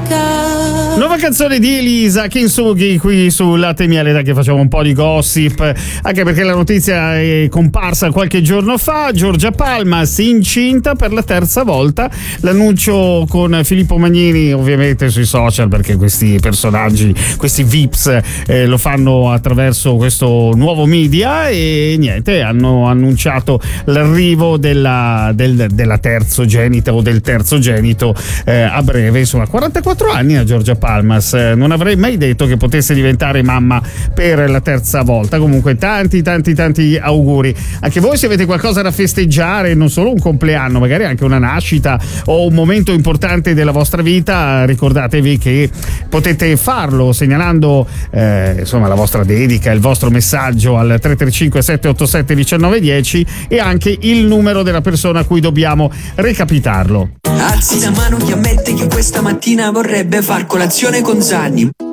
Nuova canzone di Elisa Kintsugi qui su Latte Miele, da che facciamo un po' di gossip, anche perché la notizia è comparsa qualche giorno fa. Giorgia Palmas incinta per la terza volta, l'annuncio con Filippo Magnini ovviamente sui social, perché questi personaggi, questi VIPs lo fanno attraverso questo nuovo media, e niente, hanno annunciato l'arrivo della terzogenita o del terzogenito a breve. Insomma, 44 anni a Giorgia Palmas, non avrei mai detto che potesse diventare mamma per la terza volta. Comunque tanti auguri anche voi, se avete qualcosa da festeggiare, non solo un compleanno, magari anche una nascita o un momento importante della vostra vita. Ricordatevi che potete farlo segnalando insomma la vostra dedica, il vostro messaggio al 335 787 1910 e anche il numero della persona a cui dobbiamo recapitarlo. Alzi la mano chi ammette che questa mattina vorrebbe far colazione con Zanni.